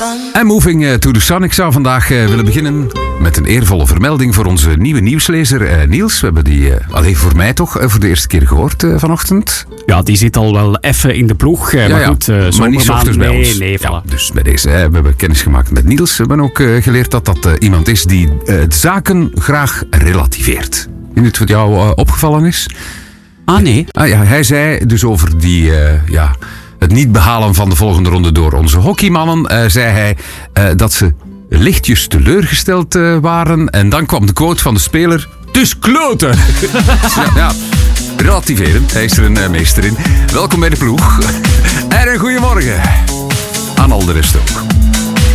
En moving to the sun. Ik zou vandaag willen beginnen met een eervolle vermelding voor onze nieuwe nieuwslezer Niels. We hebben die, alleen voor mij toch, voor de eerste keer gehoord vanochtend. Ja, die zit al wel even in de ploeg. Maar goed, maar niet 's ochtends bij ons. Nee, voilà. Ja, dus bij deze, we hebben kennis gemaakt met Niels. We hebben ook geleerd dat dat iemand is die zaken graag relativeert. Is het wat jou opgevallen is? Ah, nee. Hij zei dus over die, het niet behalen van de volgende ronde door onze hockeymannen, zei hij dat ze lichtjes teleurgesteld waren. En dan kwam de quote van de speler: dus kloten! ja, relativeren. Hij is er een meester in. Welkom bij de ploeg. En een goeiemorgen aan al de rest ook.